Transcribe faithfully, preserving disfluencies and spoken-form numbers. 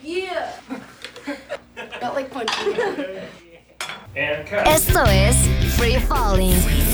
Yeah. Not like punching. And cut. Esto es Free Falling.